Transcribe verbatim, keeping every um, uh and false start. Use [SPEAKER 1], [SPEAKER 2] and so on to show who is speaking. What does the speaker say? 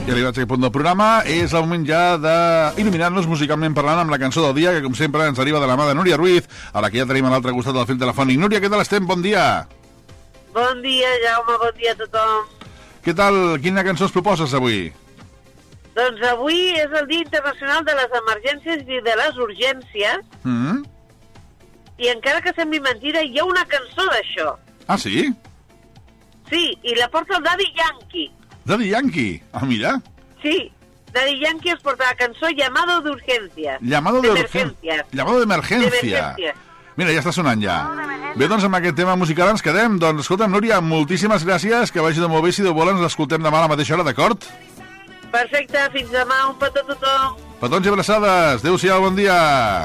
[SPEAKER 1] I arribats a aquest punt del programa, és el moment ja d'il·luminar-nos musicalment parlant amb la cançó del dia, que com sempre ens arriba de la mà de Núria Ruiz, a la que ja tenim a l'altre costat del fil telefònic. Núria, què tal estem? Bon dia!
[SPEAKER 2] Bon dia, Jaume, bon dia a tothom.
[SPEAKER 1] Què tal? Quina cançó es proposes avui?
[SPEAKER 2] Doncs avui és el Dia Internacional de les Emergències i de les Urgències,
[SPEAKER 1] Mm?
[SPEAKER 2] i encara que sembli mentira, hi ha una cançó d'això.
[SPEAKER 1] Ah, sí?
[SPEAKER 2] Sí, i la porta el Daddy Yankee.
[SPEAKER 1] Daddy Yankee. Ah, mira.
[SPEAKER 2] Sí, Daddy Yankee es porta la cançó Llamado de Urgencias.
[SPEAKER 1] Llamado de,
[SPEAKER 2] de
[SPEAKER 1] urgen...
[SPEAKER 2] emergencias.
[SPEAKER 1] Llamado de emergencia.
[SPEAKER 2] De emergencias.
[SPEAKER 1] Mira, ja està sonant ja. Bé, doncs amb aquest tema musical ens quedem. Doncs escolta'm, Núria, moltíssimes gràcies, que vagi de molt bé. Si Déu vol, ens l'escoltem demà a la mateixa hora, d'acord?
[SPEAKER 2] Perfecte, fins demà, un petó a tothom.
[SPEAKER 1] Petons i abraçades. Adéu-siau, bon dia.